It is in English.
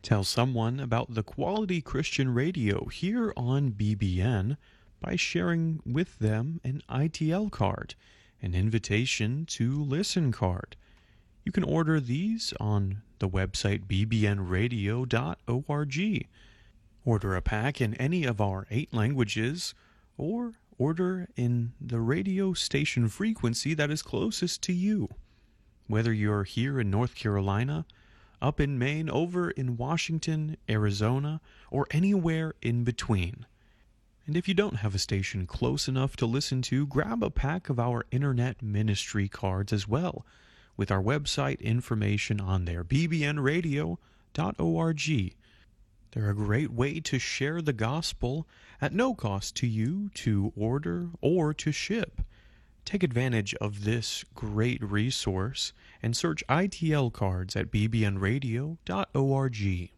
Tell someone about the quality Christian radio here on BBN by sharing with them an ITL card, an invitation to listen card. You can order these on the website bbnradio.org. Order a pack in any of our 8 languages, or order in the radio station frequency that is closest to you. Whether you're here in North Carolina, up in Maine, over in Washington, Arizona, or anywhere in between. And if you don't have a station close enough to listen to, grab a pack of our internet ministry cards as well, with our website information on there, bbnradio.org. They're a great way to share the gospel at no cost to you to order or to ship. Take advantage of this great resource and search ITL cards at bbnradio.org.